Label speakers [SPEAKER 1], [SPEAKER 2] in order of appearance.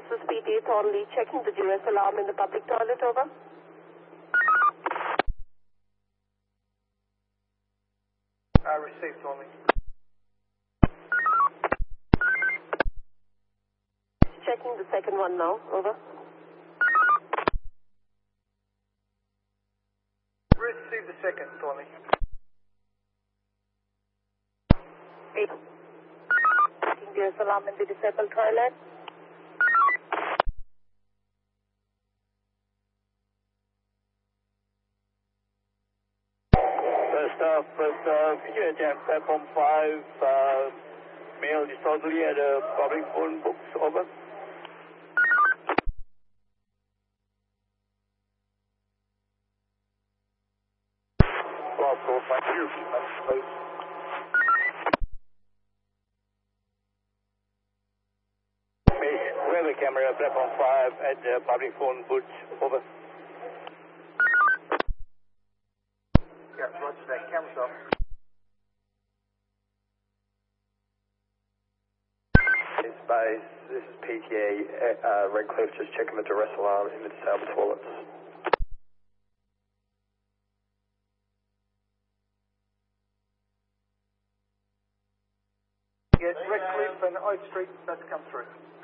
[SPEAKER 1] This is PT Thornley checking the duress alarm in the public toilet, over.
[SPEAKER 2] Received, Thornley.
[SPEAKER 1] Checking the second one now, over.
[SPEAKER 2] Received the second, Thornley.
[SPEAKER 1] 8. Checking duress alarm in the disabled toilet.
[SPEAKER 3] First off, here at platform 5, male disorderly at the public phone books, over. Block 452, please. We have a camera at platform 5 at the public phone booth, over.
[SPEAKER 2] Yeah, roger that. Camera's off.
[SPEAKER 3] Base, this is PTA, Redcliffe, just checking the duress alarm in the disabled toilets.
[SPEAKER 2] Yes, Redcliffe and Oak Street, that's come through.